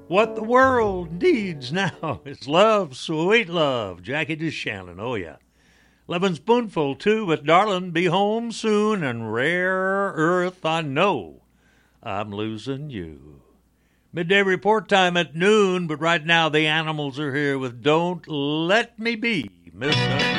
What the world needs now is love, sweet love. Jackie DeShannon, oh yeah. 11 spoonful too, but darling, be home soon, and rare earth, I know I'm losing you. Midday report time at noon, but right now the animals are here with Don't Let Me Be Misunderstood.